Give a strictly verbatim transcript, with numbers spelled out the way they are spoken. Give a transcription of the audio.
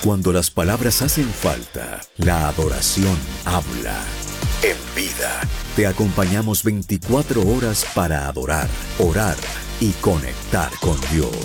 Cuando las palabras hacen falta, la adoración habla. En Vida, te acompañamos veinticuatro horas para adorar, orar y conectar con Dios.